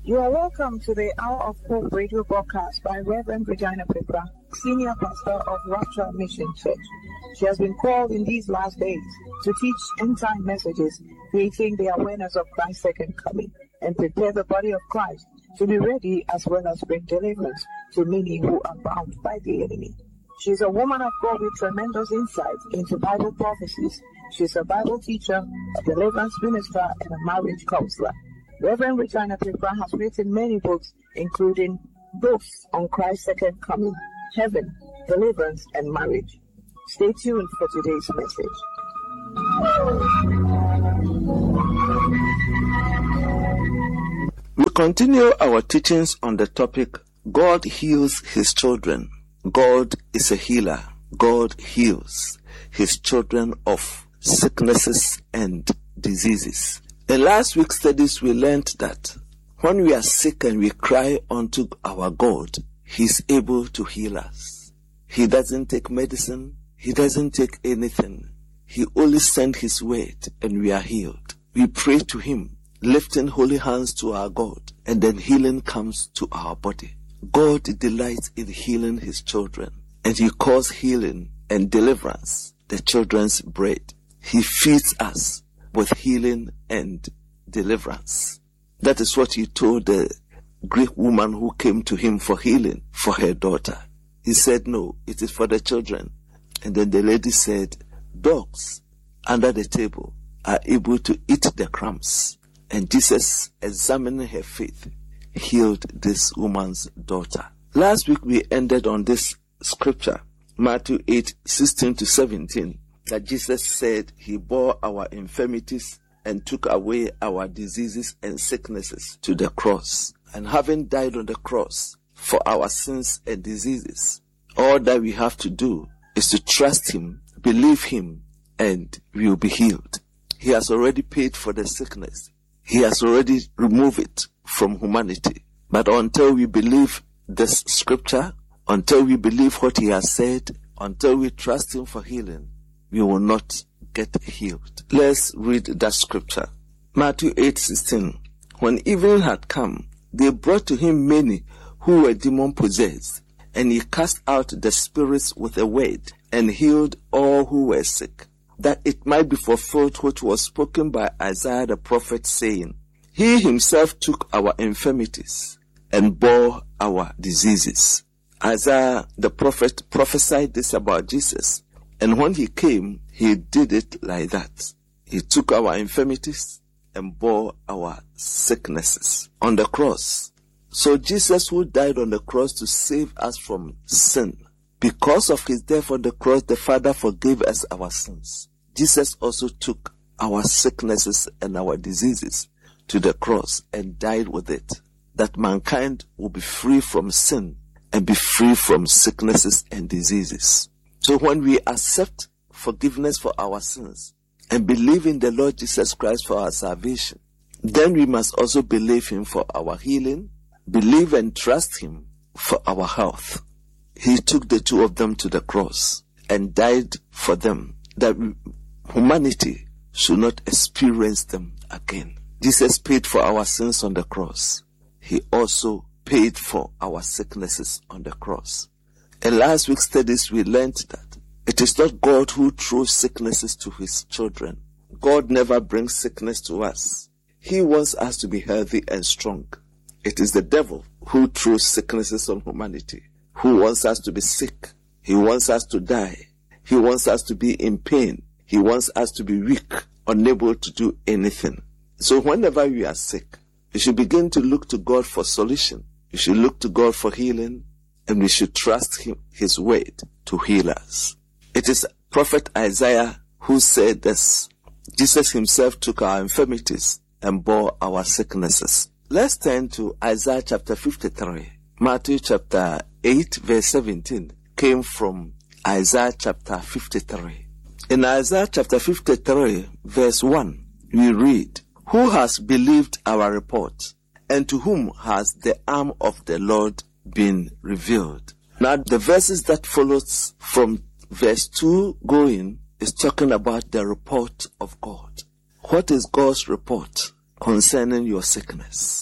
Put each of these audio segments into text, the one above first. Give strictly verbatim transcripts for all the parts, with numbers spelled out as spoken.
You are welcome to the Hour of Hope radio broadcast by Reverend Regina Pipra, Senior Pastor of Rapture Mission Church. She has been called in these last days to teach end-time messages, creating the awareness of Christ's second coming, and prepare the body of Christ to be ready as well as bring deliverance to many who are bound by the enemy. She is a woman of God with tremendous insight into Bible prophecies. She is a Bible teacher, a deliverance minister, and a marriage counselor. Reverend Regina Pipra has written many books, including books on Christ's second coming, heaven, deliverance, and marriage. Stay tuned for today's message. We continue our teachings on the topic, God heals his children. God is a healer. God heals his children of sicknesses and diseases. In last week's studies, we learned that when we are sick and we cry unto our God, he is able to heal us. He doesn't take medicine. He doesn't take anything. He only sends his word and we are healed. We pray to him, lifting holy hands to our God, and then healing comes to our body. God delights in healing his children, and he calls healing and deliverance the children's bread. He feeds us with healing and deliverance. That is what he told the Greek woman who came to him for healing for her daughter. He said, no, it is for the children. And then the lady said, dogs under the table are able to eat the crumbs. And Jesus, examining her faith, healed this woman's daughter. Last week we ended on this scripture, Matthew eight, sixteen to seventeen. That Jesus said he bore our infirmities and took away our diseases and sicknesses to the cross. And having died on the cross for our sins and diseases, all that we have to do is to trust him, believe him, and we will be healed. He has already paid for the sickness. He has already removed it from humanity. But until we believe this scripture, until we believe what he has said, until we trust him for healing, we will not get healed. Let's read that scripture. Matthew eight sixteen. When evening had come, they brought to him many who were demon-possessed, and he cast out the spirits with a word, and healed all who were sick, that it might be fulfilled which was spoken by Isaiah the prophet, saying, he himself took our infirmities and bore our diseases. Isaiah the prophet prophesied this about Jesus. And when he came, he did it like that. He took our infirmities and bore our sicknesses on the cross. So Jesus, who died on the cross to save us from sin, because of his death on the cross, the Father forgave us our sins. Jesus also took our sicknesses and our diseases to the cross and died with it, that mankind will be free from sin and be free from sicknesses and diseases. So when we accept forgiveness for our sins and believe in the Lord Jesus Christ for our salvation, then we must also believe him for our healing, believe and trust him for our health. He took the two of them to the cross and died for them, that humanity should not experience them again. Jesus paid for our sins on the cross. He also paid for our sicknesses on the cross. In last week's studies, we learned that it is not God who throws sicknesses to his children. God never brings sickness to us. He wants us to be healthy and strong. It is the devil who throws sicknesses on humanity, who wants us to be sick. He wants us to die. He wants us to be in pain. He wants us to be weak, unable to do anything. So whenever we are sick, we should begin to look to God for solution. We should look to God for healing, and we should trust him, his word to heal us. It is Prophet Isaiah who said this. Jesus himself took our infirmities and bore our sicknesses. Let's turn to Isaiah chapter fifty-three. Matthew chapter eight verse seventeen came from Isaiah chapter fifty-three. In Isaiah chapter fifty-three verse one, we read, who has believed our report, and to whom has the arm of the Lord been revealed? Now the verses that follows from verse two going is talking about the report of God. What is God's report concerning your sickness?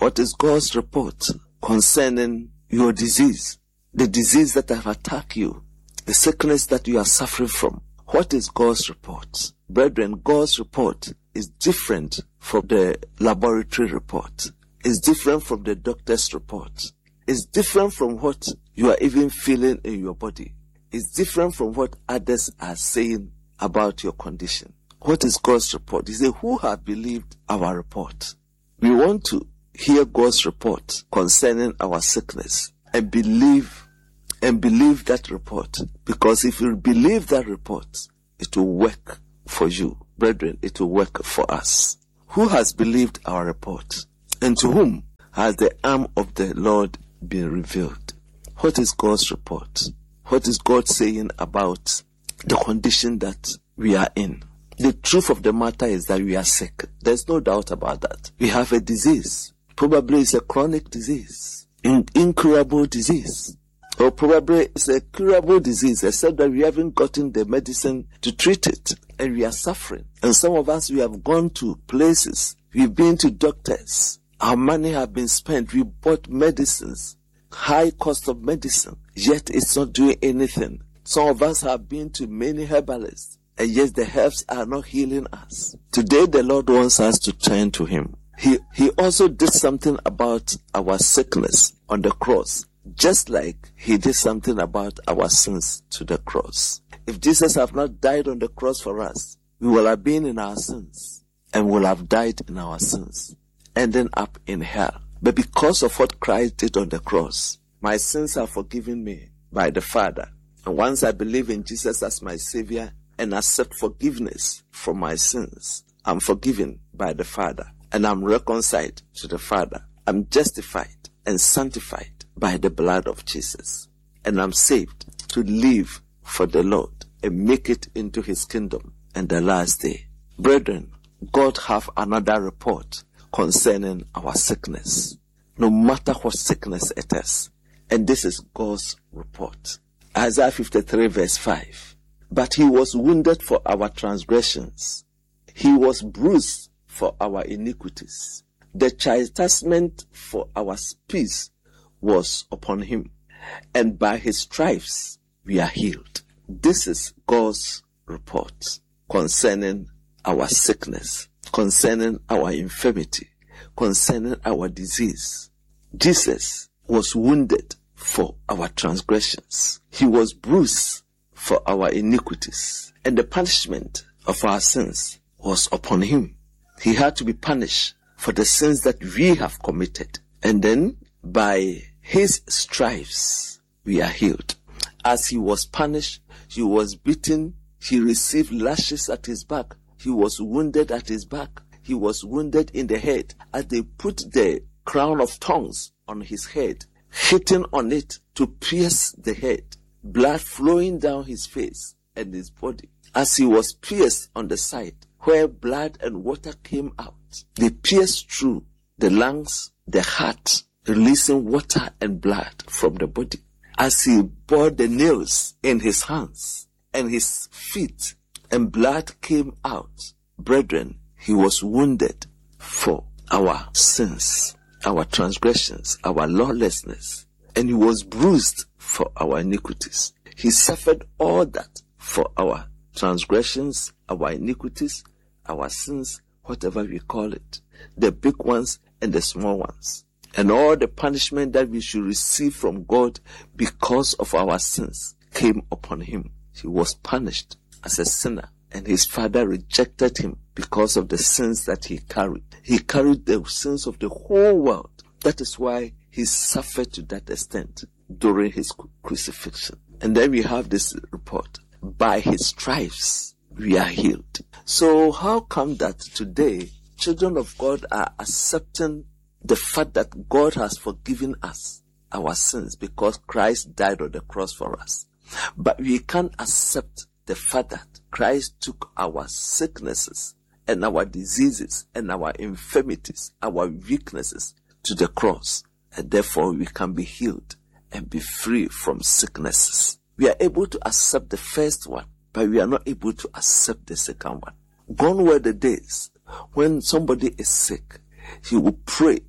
What is God's report concerning your disease? The disease that have attacked you, the sickness that you are suffering from. What is God's report? Brethren, God's report is different from the laboratory report. It's different from the doctor's report. It's different from what you are even feeling in your body. It's different from what others are saying about your condition. What is God's report? He said, who have believed our report? We want to hear God's report concerning our sickness and believe and believe that report. Because if you believe that report, it will work for you. Brethren, it will work for us. Who has believed our report? And to whom has the arm of the Lord been revealed? What is God's report? What is God saying about the condition that we are in? The truth of the matter is that we are sick. There's no doubt about that. We have a disease. Probably it's a chronic disease, an incurable disease. Or probably it's a curable disease, except that we haven't gotten the medicine to treat it. And we are suffering. And some of us, we have gone to places. We've been to doctors. Our money have been spent. We bought medicines, high cost of medicine, yet it's not doing anything. Some of us have been to many herbalists, and yet the herbs are not healing us. Today, the Lord wants us to turn to Him. He, he also did something about our sickness on the cross, just like He did something about our sins to the cross. If Jesus have not died on the cross for us, we will have been in our sins and will have died in our sins, ending up in hell. But because of what Christ did on the cross, my sins are forgiven me by the Father. And once I believe in Jesus as my Savior and accept forgiveness for my sins, I'm forgiven by the Father and I'm reconciled to the Father. I'm justified and sanctified by the blood of Jesus. And I'm saved to live for the Lord and make it into His kingdom in the last day. Brethren, God have another report concerning our sickness, no matter what sickness it is. And this is God's report. Isaiah fifty-three verse five. But He was wounded for our transgressions. He was bruised for our iniquities. The chastisement for our peace was upon Him, and by His stripes we are healed. This is God's report concerning our sickness, concerning our infirmity, concerning our disease. Jesus was wounded for our transgressions. He was bruised for our iniquities. And the punishment of our sins was upon Him. He had to be punished for the sins that we have committed. And then by His stripes we are healed. As He was punished, He was beaten, He received lashes at His back. He was wounded at His back. He was wounded in the head. As they put the crown of thorns on His head, hitting on it to pierce the head, blood flowing down His face and His body. As He was pierced on the side, where blood and water came out, they pierced through the lungs, the heart, releasing water and blood from the body. As He bore the nails in His hands and His feet, and blood came out, brethren, He was wounded for our sins, our transgressions, our lawlessness, and He was bruised for our iniquities. He suffered all that for our transgressions, our iniquities, our sins, whatever we call it, the big ones and the small ones. And all the punishment that we should receive from God because of our sins came upon Him. He was punished as a sinner, and His Father rejected Him because of the sins that He carried. He carried the sins of the whole world. That is why He suffered to that extent during His crucifixion. And then we have this report. By His stripes we are healed. So how come that today children of God are accepting the fact that God has forgiven us our sins because Christ died on the cross for us, but we can't accept the fact that Christ took our sicknesses and our diseases and our infirmities, our weaknesses to the cross, and therefore we can be healed and be free from sicknesses. We are able to accept the first one, but we are not able to accept the second one. Gone were the days when somebody is sick, he will pray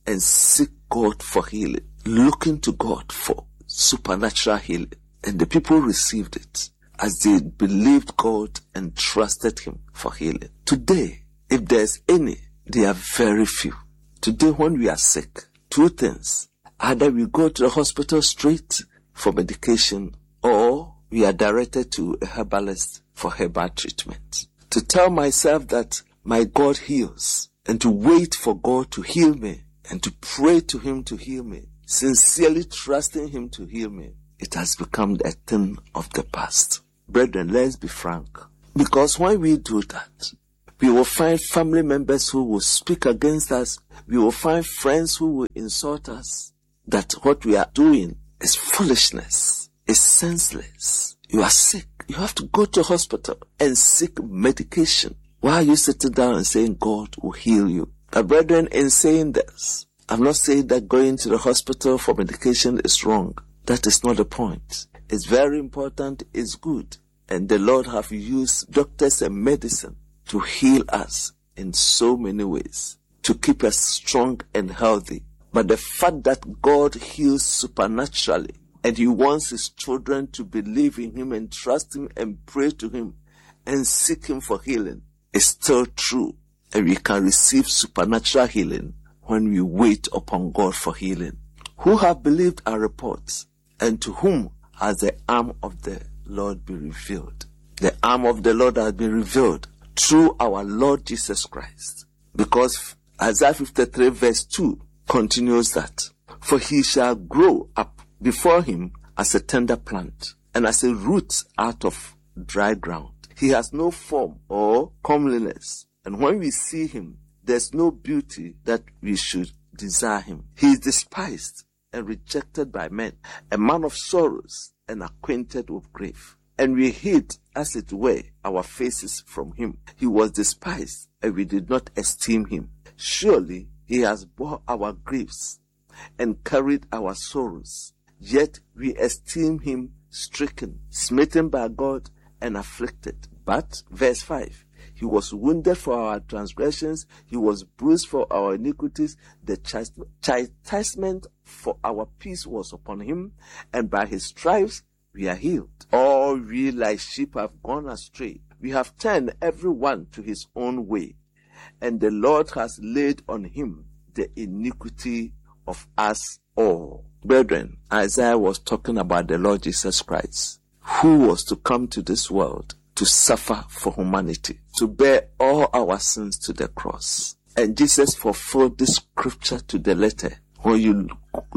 and seek God for healing, looking to God for supernatural healing. And the people received it as they believed God and trusted Him for healing. Today, if there's any, they are very few. Today, when we are sick, two things. Either we go to the hospital straight for medication, or we are directed to a herbalist for herbal treatment. To tell myself that my God heals, and to wait for God to heal me, and to pray to Him to heal me, sincerely trusting Him to heal me, it has become a thing of the past. Brethren, let's be frank. Because when we do that, we will find family members who will speak against us. We will find friends who will insult us. That what we are doing is foolishness. It's senseless. You are sick. You have to go to hospital and seek medication. Why are you sitting down and saying God will heal you? But brethren, in saying this, I'm not saying that going to the hospital for medication is wrong. That is not the point. It's very important. It's good. And the Lord have used doctors and medicine to heal us in so many ways, to keep us strong and healthy. But the fact that God heals supernaturally, and He wants His children to believe in Him and trust Him and pray to Him and seek Him for healing, is still true. And we can receive supernatural healing when we wait upon God for healing. Who have believed our reports, and to whom has the arm of the Lord been revealed? The arm of the Lord has been revealed through our Lord Jesus Christ. Because Isaiah fifty-three verse two continues that, for He shall grow up before Him as a tender plant, and as a root out of dry ground. He has no form or comeliness, and when we see Him, there's no beauty that we should desire Him. He is despised and rejected by men, a man of sorrows and acquainted with grief. And we hid, as it were, our faces from Him. He was despised, and we did not esteem Him. Surely He has bore our griefs and carried our sorrows. Yet we esteem Him stricken, smitten by God, and afflicted. But, verse five, He was wounded for our transgressions, He was bruised for our iniquities, the chastisement for our peace was upon Him, and by His stripes we are healed. All we like sheep have gone astray. We have turned every one to his own way, and the Lord has laid on Him the iniquity of us all. Brethren, Isaiah was talking about the Lord Jesus Christ, who was to come to this world to suffer for humanity, to bear all our sins to the cross. And Jesus fulfilled this scripture to the letter. When you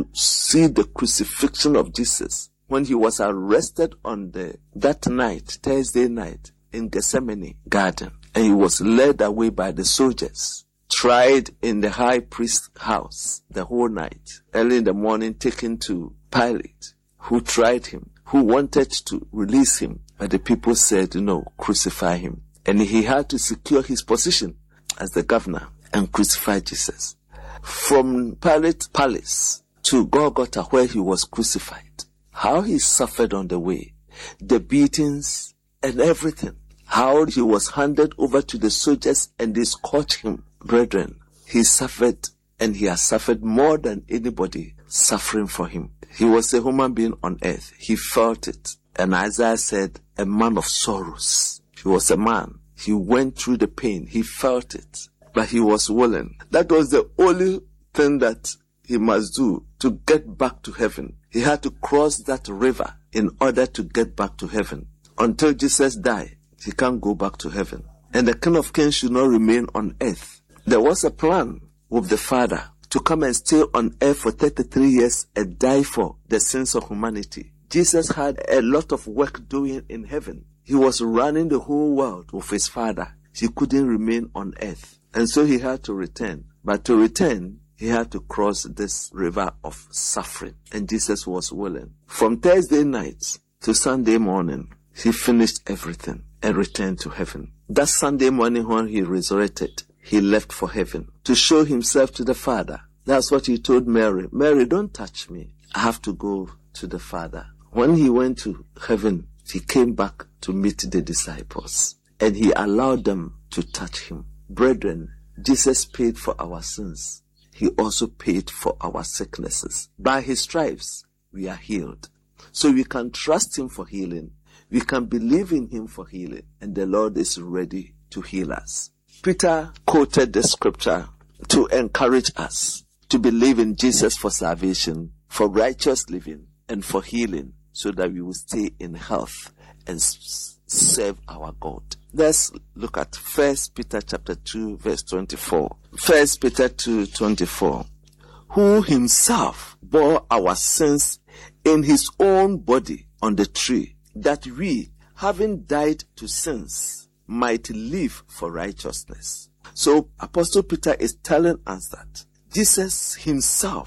see the crucifixion of Jesus, when He was arrested on the that night, Thursday night, in Gethsemane garden, and He was led away by the soldiers, tried in the high priest's house the whole night, early in the morning taken to Pilate, who tried Him, who wanted to release Him, but the people said, no, crucify Him. And he had to secure his position as the governor and crucify Jesus. From Pilate's palace to Golgotha, where He was crucified, how He suffered on the way, the beatings and everything, how He was handed over to the soldiers and they scourged Him. Brethren, He suffered, and He has suffered more than anybody suffering for Him. He was a human being on earth. He felt it. And Isaiah said, a man of sorrows. He was a man. He went through the pain. He felt it. But He was willing. That was the only thing that He must do to get back to heaven. He had to cross that river in order to get back to heaven. Until Jesus died, He can't go back to heaven. And the King of Kings should not remain on earth. There was a plan with the Father to come and stay on earth for thirty-three years and die for the sins of humanity. Jesus had a lot of work doing in heaven. He was running the whole world with His Father. He couldn't remain on earth. And so He had to return. But to return, He had to cross this river of suffering. And Jesus was willing. From Thursday night to Sunday morning, He finished everything and returned to heaven. That Sunday morning when He resurrected, He left for heaven to show Himself to the Father. That's what He told Mary. Mary, don't touch me. I have to go to the Father. When He went to heaven, He came back to meet the disciples, and He allowed them to touch Him. Brethren, Jesus paid for our sins. he also paid for our sicknesses. By his stripes, we are healed. So we can trust him for healing. We can believe in him for healing. And the Lord is ready to heal us. Peter quoted the scripture to encourage us to believe in Jesus for salvation, for righteous living, and for healing, so that we will stay in health and s- serve our God. Let's look at First Peter chapter two, verse twenty-four. First Peter two, twenty-four. Who himself bore our sins in his own body on the tree, that we, having died to sins, might live for righteousness. So Apostle Peter is telling us that Jesus himself